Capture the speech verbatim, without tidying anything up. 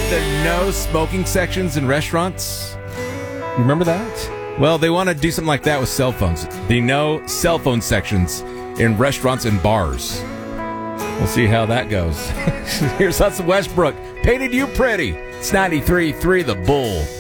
the no smoking sections in restaurants? You remember that? Well, they want to do something like that with cell phones. The no cell phone sections in restaurants and bars. We'll see how that goes. Here's Hudson Westbrook. Painted You Pretty. It's ninety-three point three The Bull.